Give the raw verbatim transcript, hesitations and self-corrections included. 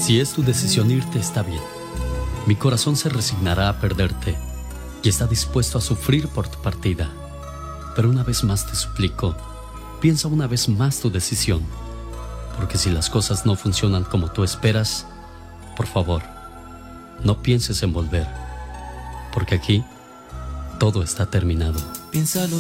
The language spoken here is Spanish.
Si es tu decisión irte, está bien. Mi corazón se resignará a perderte y está dispuesto a sufrir por tu partida. Pero una vez más te suplico, piensa una vez más tu decisión, porque si las cosas no funcionan como tú esperas, por favor, no pienses en volver, porque aquí todo está terminado. Piénsalo.